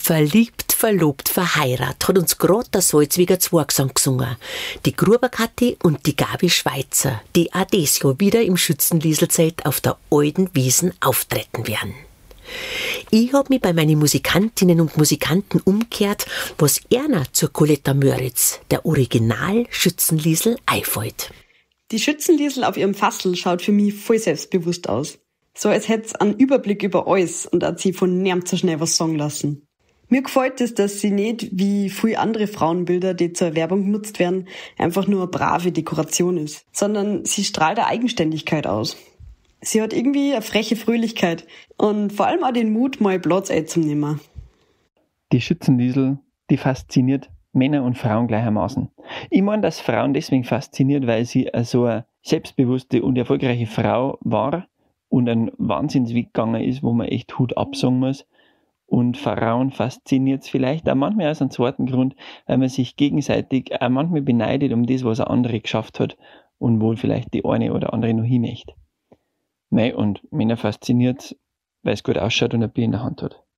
Verliebt, verlobt, verheiratet hat uns grad der Salzwiger Zwergsang gesungen. Die Gruberkatti und die Gabi Schweizer, die auch dieses Jahr wieder im Schützenlieselzelt auf der alten Wiesen auftreten werden. Ich hab mich bei meinen Musikantinnen und Musikanten umgekehrt, was einer zur Coletta Möritz, der Original-Schützenliesel, einfällt. Die Schützenliesel auf ihrem Fassel schaut für mich voll selbstbewusst aus. So als hätte sie einen Überblick über alles und hat sie von niemand so schnell was sagen lassen. Mir gefällt es, dass sie nicht, wie viele andere Frauenbilder, die zur Werbung genutzt werden, einfach nur eine brave Dekoration ist, sondern sie strahlt eine Eigenständigkeit aus. Sie hat irgendwie eine freche Fröhlichkeit und vor allem auch den Mut, mal Platz einzunehmen. Die Schützenliesel, die fasziniert Männer und Frauen gleichermaßen. Ich meine, dass Frauen deswegen fasziniert, weil sie so eine selbstbewusste und erfolgreiche Frau war und einen Wahnsinnsweg gegangen ist, wo man echt Hut absagen muss. Und Frauen fasziniert es vielleicht auch manchmal aus einem zweiten Grund, weil man sich gegenseitig auch manchmal beneidet um das, was ein anderer geschafft hat und wohl vielleicht die eine oder andere noch hin möchte. Nein, und Männer fasziniert es, weil es gut ausschaut und ein Bier in der Hand hat.